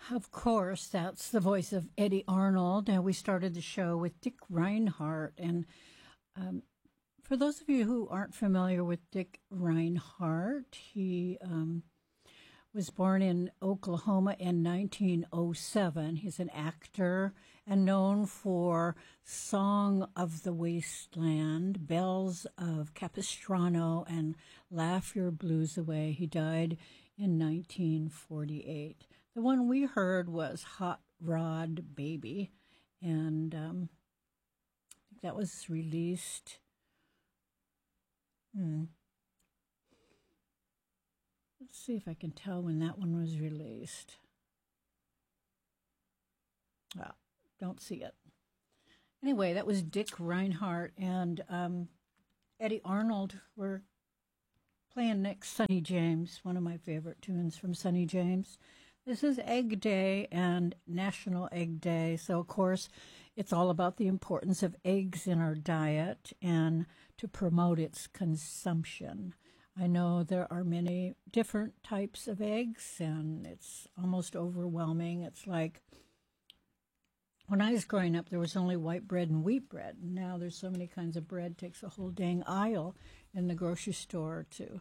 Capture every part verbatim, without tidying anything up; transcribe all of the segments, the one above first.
Of course, that's the voice of Eddie Arnold. And we started the show with Dick Reinhardt. And um, for those of you who aren't familiar with Dick Reinhardt, he um, was born in Oklahoma in nineteen oh seven. He's an actor and known for Song of the Wasteland, Bells of Capistrano, and Laugh Your Blues Away. He died in nineteen forty-eight. The one we heard was Hot Rod Baby, and um, I think that was released. Hmm. Let's see if I can tell when that one was released. Ah, don't see it. Anyway, that was Dick Reinhardt and um, Eddie Arnold were playing next. Sonny James, one of my favorite tunes from Sonny James. This is Egg Day and National Egg Day. So, of course, it's all about the importance of eggs in our diet and to promote its consumption. I know there are many different types of eggs, and it's almost overwhelming. It's like when I was growing up, there was only white bread and wheat bread. Now there's so many kinds of bread, it takes a whole dang aisle in the grocery store to,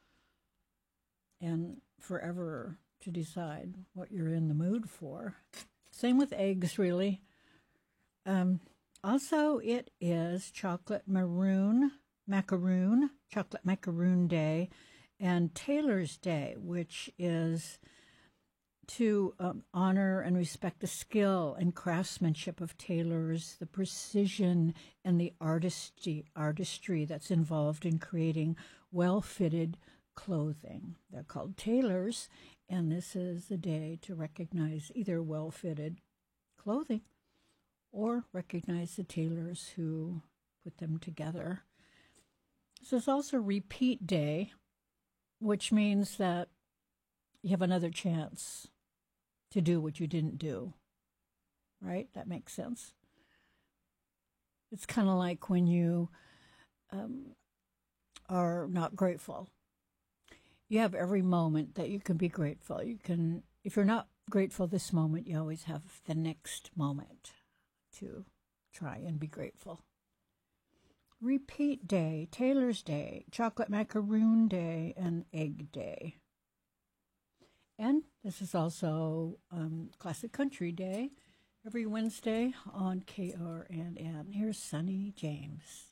and forever to decide what you're in the mood for. Same with eggs, really. Um, also, it is chocolate maroon, macaroon, chocolate macaroon day, and Taylor's Day, which is to um, honor and respect the skill and craftsmanship of tailors, the precision and the artistry, artistry that's involved in creating well-fitted clothing. They're called tailors, and this is a day to recognize either well-fitted clothing or recognize the tailors who put them together. This is also Repeat Day, which means that you have another chance to do what you didn't do, right? That makes sense. It's kind of like when you um, are not grateful. You have every moment that you can be grateful. You can, if you're not grateful this moment, you always have the next moment to try and be grateful. Repeat Day, Taylor's Day, Chocolate Macaroon Day, and Egg Day. And this is also um, Classic Country Day, every Wednesday on K R N N. Here's Sonny James.